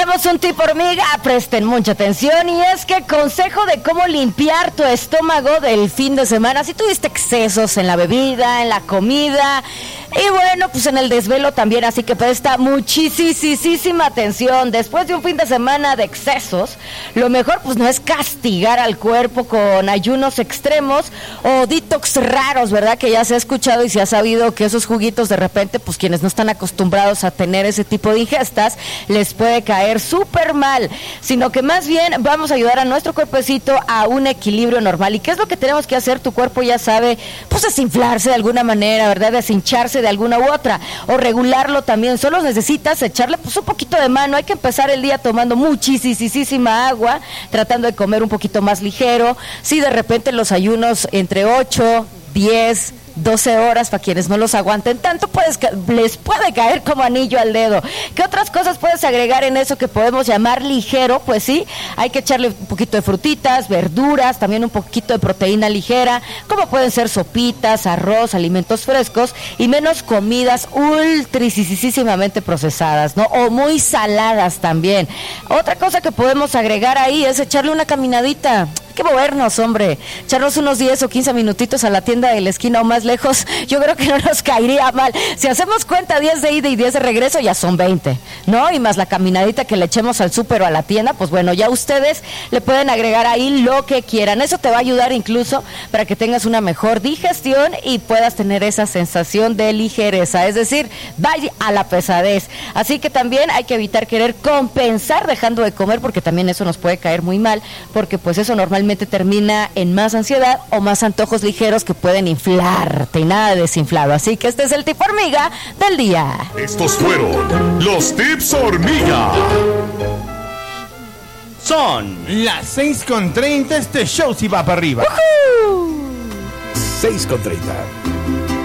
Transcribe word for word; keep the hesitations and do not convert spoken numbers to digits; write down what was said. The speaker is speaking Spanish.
tenemos un tip hormiga, presten mucha atención, y es que consejo de cómo limpiar tu estómago del fin de semana. Si tuviste excesos en la bebida, en la comida, y bueno, pues en el desvelo también, así que presta muchísima atención. Después de un fin de semana de excesos, lo mejor pues no es castigar al cuerpo con ayunos extremos o detox raros, ¿verdad? Que ya se ha escuchado y se ha sabido que esos juguitos de repente, pues quienes no están acostumbrados a tener ese tipo de ingestas, les puede caer súper mal, sino que más bien vamos a ayudar a nuestro cuerpecito a un equilibrio normal. ¿Y qué es lo que tenemos que hacer? Tu cuerpo ya sabe, pues desinflarse de alguna manera, ¿verdad? Deshincharse de alguna u otra, o regularlo también. Solo necesitas echarle pues un poquito de mano. Hay que empezar el día tomando muchísima agua, tratando de comer un poquito más ligero. Si de repente los ayunos entre ocho, diez, doce horas, para quienes no los aguanten tanto, pues les puede caer como anillo al dedo. ¿Qué otras cosas puedes agregar en eso que podemos llamar ligero? Pues sí, hay que echarle un poquito de frutitas, verduras, también un poquito de proteína ligera, como pueden ser sopitas, arroz, alimentos frescos, y menos comidas ultricísimamente procesadas, ¿no? O muy saladas también. Otra cosa que podemos agregar ahí es echarle una caminadita. Hay que movernos, hombre, echarnos unos diez o quince minutitos a la tienda de la esquina o más lejos. Yo creo que no nos caería mal. Si hacemos cuenta, diez de ida y diez de regreso, ya son veinte, ¿no? Y más la caminadita que le echemos al súper o a la tienda, pues bueno, ya ustedes le pueden agregar ahí lo que quieran. Eso te va a ayudar incluso para que tengas una mejor digestión y puedas tener esa sensación de ligereza, es decir, vaya a la pesadez. Así que también hay que evitar querer compensar dejando de comer, porque también eso nos puede caer muy mal, porque pues eso normalmente termina en más ansiedad o más antojos ligeros que pueden inflarte, y nada desinflado. Así que este es el tip hormiga del día. Estos fueron los tips hormiga. Son las seis con treinta, este show si va para arriba. seis con treinta.